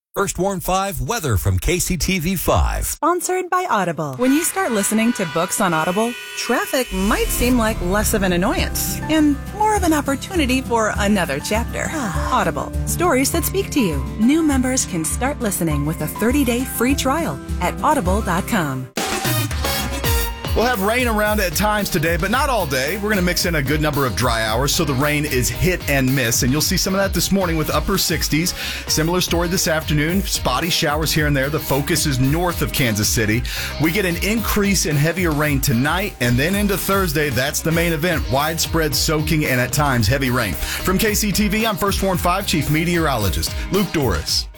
First Warn 5 weather from KCTV 5. Sponsored by Audible. When you start listening to books on Audible, traffic might seem like less of an annoyance and more of an opportunity for another chapter. Audible. Stories that speak to you. New members can start listening with a 30-day free trial at audible.com. We'll have rain around at times today, but not all day. We're going to mix in a good number of dry hours, so the rain is hit and miss. And you'll see some of that this morning with upper 60s. Similar story this afternoon. Spotty showers here and there. The focus is north of Kansas City. We get an increase in heavier rain tonight, and then into Thursday. That's the main event. Widespread soaking and at times heavy rain. From KCTV, I'm First Warn 5 Chief Meteorologist Luke Doris.